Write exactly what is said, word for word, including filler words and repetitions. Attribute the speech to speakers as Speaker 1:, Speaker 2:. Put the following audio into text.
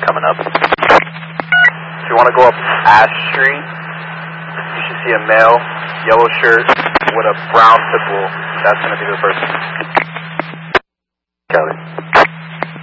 Speaker 1: coming up.
Speaker 2: If you want to go up Ash Street, you should see a male, yellow shirt with a brown pit bull. That's going to be the person.